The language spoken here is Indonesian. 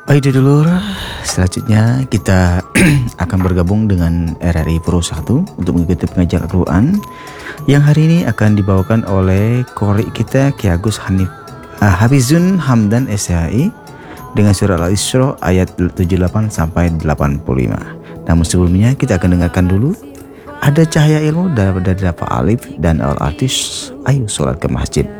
Baik dulur, selanjutnya kita akan bergabung dengan RRI Pro 1 untuk mengikuti pengajaran Al-Quran yang hari ini akan dibawakan oleh Qori kita Ki Agus Hafizun Hamdan SHI dengan surah Al-Isra ayat 78 sampai 85. Namun sebelumnya kita akan dengarkan dulu ada cahaya ilmu dari Dafa Alif dan Al-Artis. Ayo sholat ke masjid.